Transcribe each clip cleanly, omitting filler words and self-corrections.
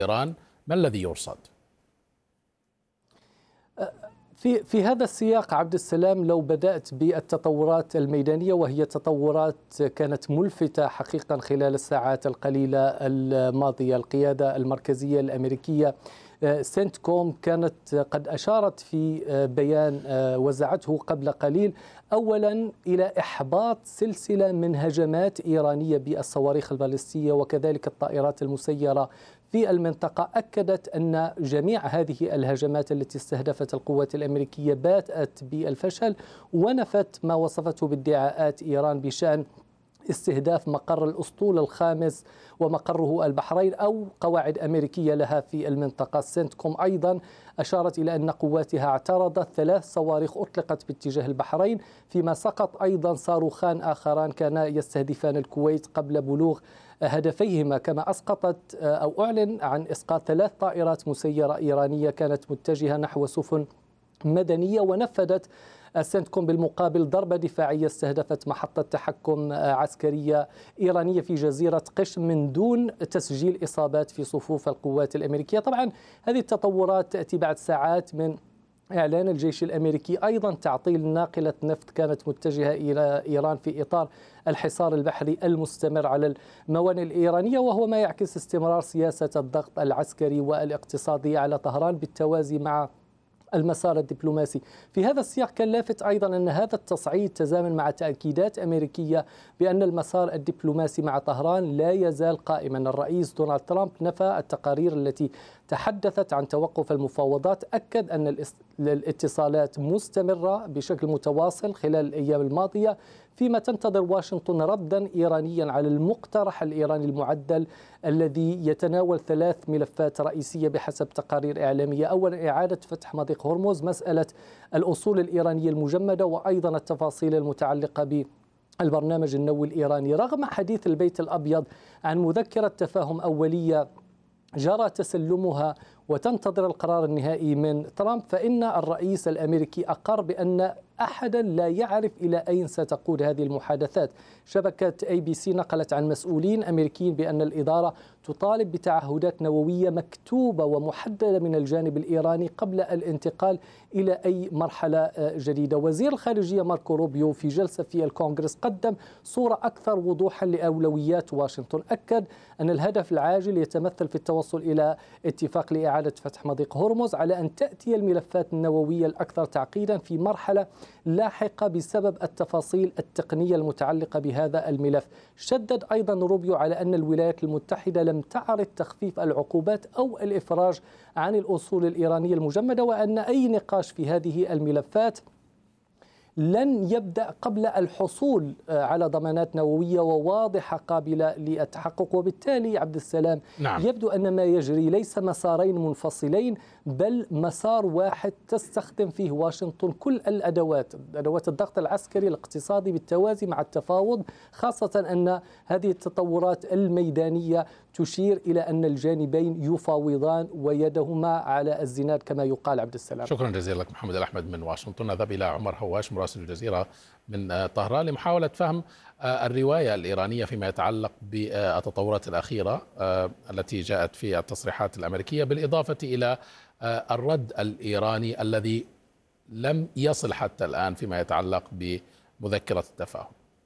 إيران، ما الذي يرصد؟ في هذا السياق عبد السلام، لو بدأت بالتطورات الميدانية، وهي تطورات كانت ملفتة حقيقة خلال الساعات القليلة الماضية. القيادة المركزية الأمريكية سنتكوم كانت قد أشارت في بيان وزعته قبل قليل أولا إلى إحباط سلسلة من هجمات إيرانية بالصواريخ البالستية وكذلك الطائرات المسيرة في المنطقة. أكدت أن جميع هذه الهجمات التي استهدفت القوات الأمريكية باتت بالفشل، ونفت ما وصفته بادعاءات إيران بشأن استهداف مقر الأسطول الخامس ومقره البحرين أو قواعد أمريكية لها في المنطقة. سنتكوم أيضا أشارت إلى أن قواتها اعترضت 3 صواريخ أطلقت باتجاه البحرين، فيما سقط أيضا صاروخان آخران كانا يستهدفان الكويت قبل بلوغ هدفيهما. كما أسقطت أو أعلن عن إسقاط 3 طائرات مسيرة إيرانية كانت متجهة نحو سفن مدنية. ونفذت سنتكوم بالمقابل ضربة دفاعية استهدفت محطة تحكم عسكرية إيرانية في جزيرة قشم من دون تسجيل إصابات في صفوف القوات الأمريكية. طبعا هذه التطورات تأتي بعد ساعات من إعلان الجيش الأمريكي أيضا تعطيل ناقلة نفط كانت متجهة إلى إيران في إطار الحصار البحري المستمر على الموانئ الإيرانية، وهو ما يعكس استمرار سياسة الضغط العسكري والاقتصادي على طهران بالتوازي مع المسار الدبلوماسي. في هذا السياق كان لافت أيضا أن هذا التصعيد تزامن مع تأكيدات أمريكية بأن المسار الدبلوماسي مع طهران لا يزال قائما. الرئيس دونالد ترامب نفى التقارير التي تحدثت عن توقف المفاوضات، أكد أن الاتصالات مستمرة بشكل متواصل خلال الأيام الماضية، فيما تنتظر واشنطن ردا إيرانيا على المقترح الإيراني المعدل الذي يتناول 3 ملفات رئيسية بحسب تقارير إعلامية. أولا إعادة فتح مضيق هرمز، مسألة الأصول الإيرانية المجمدة، وأيضا التفاصيل المتعلقة بالبرنامج النووي الإيراني. رغم حديث البيت الأبيض عن مذكرة تفاهم أولية جرى تسلمها وتنتظر القرار النهائي من ترامب، فإن الرئيس الأمريكي أقر بأن أحدا لا يعرف إلى أين ستقود هذه المحادثات. شبكة ABC نقلت عن مسؤولين أمريكيين بأن الإدارة تطالب بتعهدات نووية مكتوبة ومحددة من الجانب الإيراني قبل الانتقال إلى أي مرحلة جديدة. وزير الخارجية ماركو روبيو في جلسة في الكونغرس قدم صورة أكثر وضوحا لأولويات واشنطن. أكد أن الهدف العاجل يتمثل في التوصل إلى اتفاق لإعادة فتح مضيق هرمز، على أن تأتي الملفات النووية الأكثر تعقيدا في مرحلة لاحقة بسبب التفاصيل التقنية المتعلقة بهذا الملف. شدد أيضا روبيو على أن الولايات المتحدة لم تعرض تخفيف العقوبات أو الإفراج عن الأصول الإيرانية المجمدة، وأن أي نقاش في هذه الملفات لن يبدأ قبل الحصول على ضمانات نووية وواضحة قابلة للتحقق. وبالتالي عبد السلام، نعم. يبدو أن ما يجري ليس مسارين منفصلين، بل مسار واحد تستخدم فيه واشنطن كل الأدوات، أدوات الضغط العسكري الاقتصادي بالتوازي مع التفاوض، خاصة أن هذه التطورات الميدانية تشير إلى أن الجانبين يفاوضان ويدهما على الزناد كما يقال. عبد السلام، شكرا جزيلا لك محمد الأحمد من واشنطن. نذهب إلى عمر هواش مراسل الجزيرة من طهران لمحاولة فهم الرواية الإيرانية فيما يتعلق بالتطورات الأخيرة التي جاءت في التصريحات الأمريكية، بالإضافة إلى الرد الإيراني الذي لم يصل حتى الآن فيما يتعلق بمذكرة التفاهم.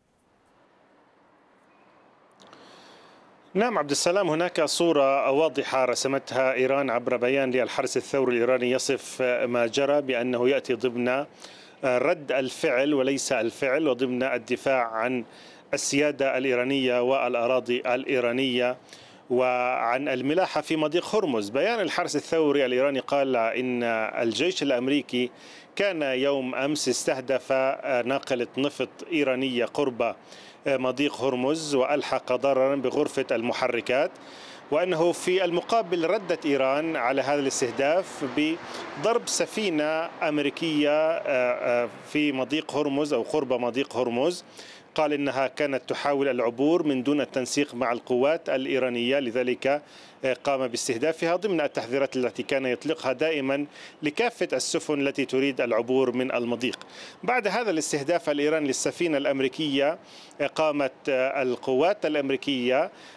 نعم عبد السلام، هناك صورة واضحة رسمتها إيران عبر بيان للحرس الثوري الإيراني يصف ما جرى بأنه يأتي ضمن رد الفعل وليس الفعل، وضمن الدفاع عن السيادة الإيرانية والأراضي الإيرانية وعن الملاحة في مضيق هرمز. بيان الحرس الثوري الإيراني قال إن الجيش الأمريكي كان يوم أمس استهدف ناقلة نفط إيرانية قرب مضيق هرمز وألحق ضررا بغرفة المحركات، وأنه في المقابل ردت إيران على هذا الاستهداف بضرب سفينة أمريكية في مضيق هرمز أو قرب مضيق هرمز. قال إنها كانت تحاول العبور من دون التنسيق مع القوات الإيرانية، لذلك قام باستهدافها ضمن التحذيرات التي كان يطلقها دائما لكافة السفن التي تريد العبور من المضيق. بعد هذا الاستهداف الإيراني للسفينة الأمريكية، قامت القوات الأمريكية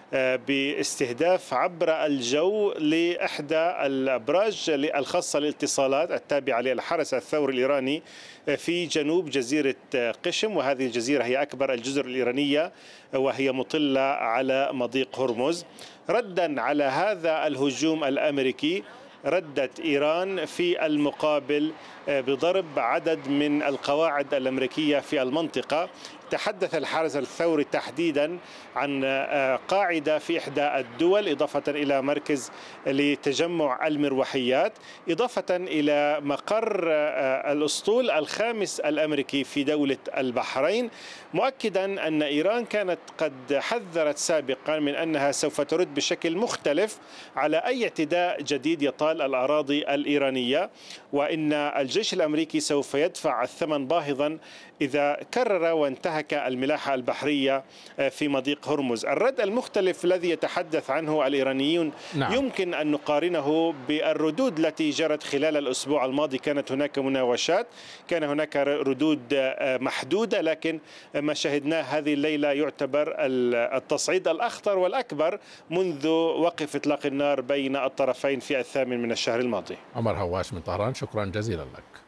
باستهداف عبر الجو لإحدى الأبراج الخاصة للاتصالات التابعة للحرس الثوري الإيراني في جنوب جزيرة قشم، وهذه الجزيرة هي أكبر الجزر الإيرانية وهي مطلة على مضيق هرمز. ردا على هذا الهجوم الأمريكي ردت إيران في المقابل بضرب عدد من القواعد الأمريكية في المنطقة. تحدث الحرس الثوري تحديدا عن قاعدة في إحدى الدول، إضافة إلى مركز لتجمع المروحيات، إضافة إلى مقر الأسطول الخامس الأمريكي في دولة البحرين، مؤكدا أن إيران كانت قد حذرت سابقا من أنها سوف ترد بشكل مختلف على أي اعتداء جديد يطال الأراضي الإيرانية، وإن الجيش الأمريكي سوف يدفع الثمن باهظا إذا كرر وانتهك الملاحة البحرية في مضيق هرمز. الرد المختلف الذي يتحدث عنه الإيرانيون يمكن أن نقارنه بالردود التي جرت خلال الأسبوع الماضي. كانت هناك مناوشات، كان هناك ردود محدودة، لكن ما شاهدناه هذه الليلة يعتبر التصعيد الأخطر والأكبر منذ وقف إطلاق النار بين الطرفين في 8 من الشهر الماضي. عمر هواش من طهران، شكرا جزيلا لك.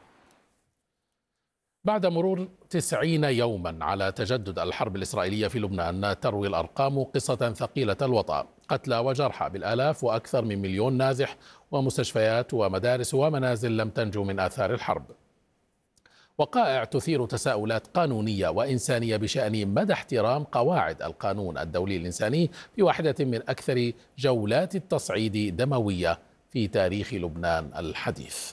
بعد مرور 90 يوما على تجدد الحرب الإسرائيلية في لبنان، تروي الأرقام قصة ثقيلة الوطأ: قتلى وجرحى بالآلاف، وأكثر من 1,000,000 نازح، ومستشفيات ومدارس ومنازل لم تنجو من آثار الحرب. وقائع تثير تساؤلات قانونية وإنسانية بشأن مدى احترام قواعد القانون الدولي الإنساني في واحدة من أكثر جولات التصعيد دموية في تاريخ لبنان الحديث.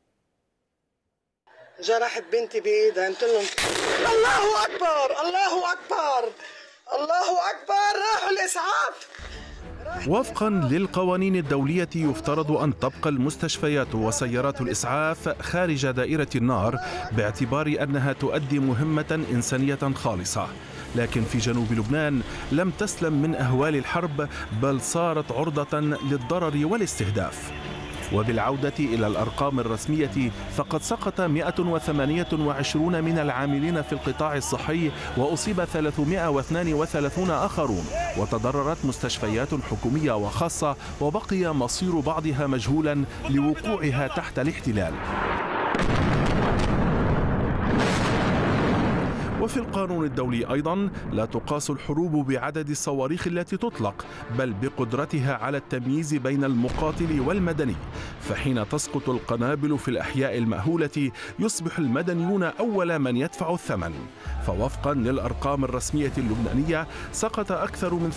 جرحت بنتي بإيدها، قلت لهم الله أكبر الله أكبر الله أكبر، راحوا الإسعاف. وفقا للقوانين الدولية يفترض أن تبقى المستشفيات وسيارات الإسعاف خارج دائرة النار باعتبار أنها تؤدي مهمة إنسانية خالصة، لكن في جنوب لبنان لم تسلم من أهوال الحرب، بل صارت عرضة للضرر والاستهداف. وبالعودة إلى الأرقام الرسمية فقد سقط 128 من العاملين في القطاع الصحي، وأصيب 332 آخرون، وتضررت مستشفيات حكومية وخاصة، وبقي مصير بعضها مجهولا لوقوعها تحت الاحتلال. وفي القانون الدولي أيضا لا تقاس الحروب بعدد الصواريخ التي تطلق، بل بقدرتها على التمييز بين المقاتل والمدني، فحين تسقط القنابل في الأحياء المأهولة يصبح المدنيون أول من يدفع الثمن. فوفقا للأرقام الرسمية اللبنانية سقط أكثر من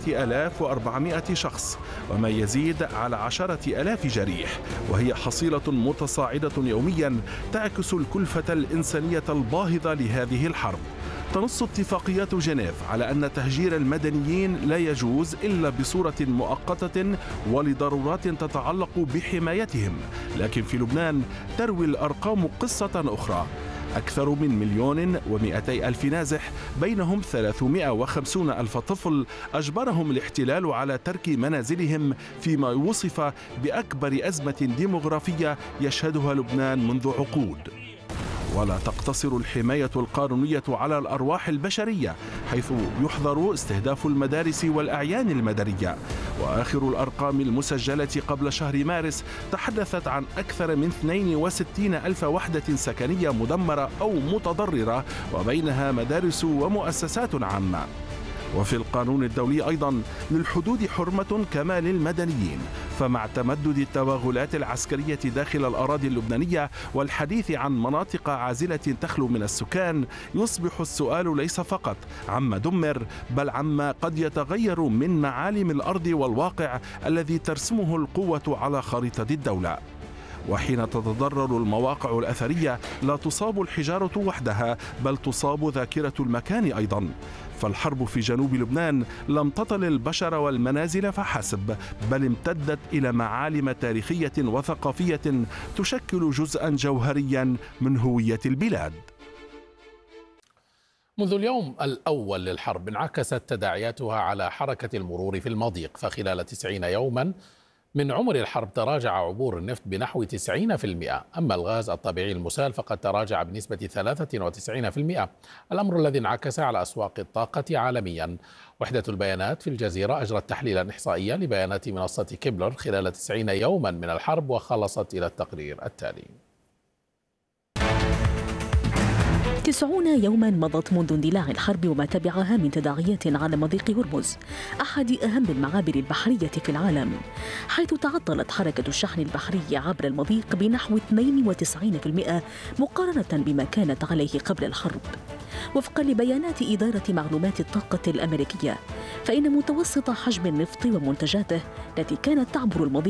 3400 شخص، وما يزيد على 10,000 جريح، وهي حصيلة متصاعدة يوميا تعكس الكلفة الإنسانية الباهظة لهذه الحرب. تنص اتفاقيات جنيف على أن تهجير المدنيين لا يجوز إلا بصورة مؤقتة ولضرورات تتعلق بحمايتهم، لكن في لبنان تروي الأرقام قصة أخرى: أكثر من 1,200,000 نازح، بينهم 350,000 طفل أجبرهم الاحتلال على ترك منازلهم، فيما وصف بأكبر أزمة ديمغرافية يشهدها لبنان منذ عقود. ولا تقتصر الحماية القانونية على الأرواح البشرية، حيث يحظر استهداف المدارس والأعيان المدنية. وآخر الأرقام المسجلة قبل شهر مارس تحدثت عن أكثر من 62,000 وحدة سكنية مدمرة أو متضررة، وبينها مدارس ومؤسسات عامة. وفي القانون الدولي أيضا للحدود حرمة كما للمدنيين، فمع تمدد التوغلات العسكرية داخل الأراضي اللبنانية والحديث عن مناطق عازلة تخلو من السكان، يصبح السؤال ليس فقط عما دمر، بل عما قد يتغير من معالم الأرض والواقع الذي ترسمه القوة على خريطة الدولة. وحين تتضرر المواقع الأثرية لا تصاب الحجارة وحدها، بل تصاب ذاكرة المكان أيضا. فالحرب في جنوب لبنان لم تطل البشر والمنازل فحسب، بل امتدت إلى معالم تاريخية وثقافية تشكل جزءا جوهريا من هوية البلاد. منذ اليوم الأول للحرب انعكست تداعياتها على حركة المرور في المضيق، فخلال 90 يوما من عمر الحرب تراجع عبور النفط بنحو 90%، أما الغاز الطبيعي المسال فقد تراجع بنسبة 93%، الأمر الذي انعكس على أسواق الطاقة عالميا. وحدة البيانات في الجزيرة أجرت تحليلا إحصائيا لبيانات منصة كيبلر خلال 90 يوما من الحرب، وخلصت إلى التقرير التالي. 90 يوما مضت منذ اندلاع الحرب وما تبعها من تداعيات على مضيق هرمز، أحد أهم المعابر البحرية في العالم، حيث تعطلت حركة الشحن البحري عبر المضيق بنحو 92% مقارنة بما كانت عليه قبل الحرب. وفقا لبيانات إدارة معلومات الطاقة الأمريكية، فإن متوسط حجم النفط ومنتجاته التي كانت تعبر المضيق